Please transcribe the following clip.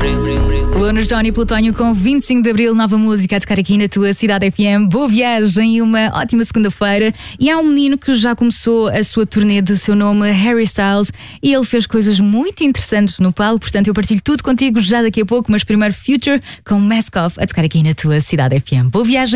Lunas Johnny Plutónio com 25 de Abril, nova música a tocar aqui na tua Cidade FM. Boa viagem e uma ótima segunda-feira. E há um menino que já começou a sua turnê de seu nome, Harry Styles, e ele fez coisas muito interessantes no palco, portanto eu partilho tudo contigo já daqui a pouco, mas primeiro Future com Mask Off a tocar aqui na tua Cidade FM. Boa viagem.